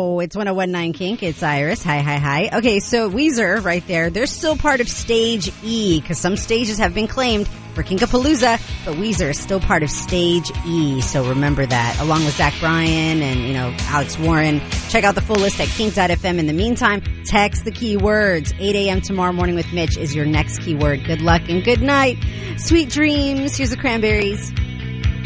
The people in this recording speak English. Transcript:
Wow, it's 101.9 Kink. It's Iris. Hi. Okay, so Weezer right there, they're still part of Stage E because some stages have been claimed for Kinkapalooza, but Weezer is still part of Stage E. So remember that, along with Zach Bryan and, Alex Warren. Check out the full list at kink.fm. In the meantime, text the keywords. 8 a.m. tomorrow morning with Mitch is your next keyword. Good luck and good night. Sweet dreams. Here's the Cranberries.